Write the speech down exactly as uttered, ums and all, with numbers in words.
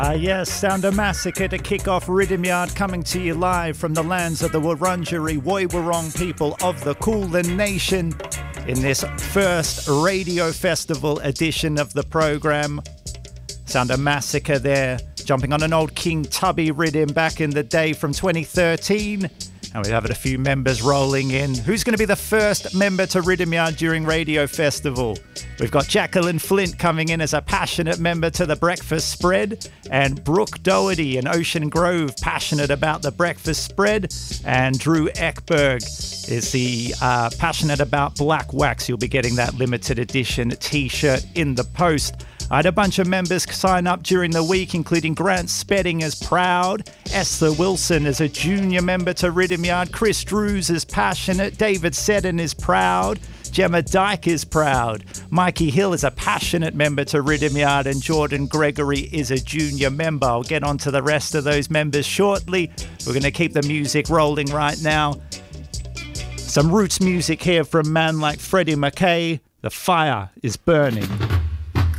Ah yes, Sounder Massacre to kick off Rhythm Yard, coming to you live from the lands of the Wurundjeri Woiwurrung people of the Kulin Nation in this first Radio Festival edition of the program. Sounder Massacre there, jumping on an old King Tubby rhythm back in the day from twenty thirteen. And we're having a few members rolling in. Who's going to be the first member to Rhythm Yard during Radio Festival? We've got Jacqueline Flint coming in as a passionate member to the Breakfast Spread, and Brooke Doherty in Ocean Grove, passionate about the Breakfast Spread, and Drew Ekberg is the uh, passionate about Black Wax. You'll be getting that limited edition t-shirt in the post. I had a bunch of members sign up during the week, including Grant Spedding as Proud, Esther Wilson as a junior member to Rhythm Yard, Chris Drews is passionate, David Seddon is Proud, Gemma Dyke is Proud, Mikey Hill is a passionate member to Rhythm Yard, and Jordan Gregory is a junior member. I'll get on to the rest of those members shortly. We're going to keep the music rolling right now. Some roots music here from a man like Freddie McKay. The fire is burning.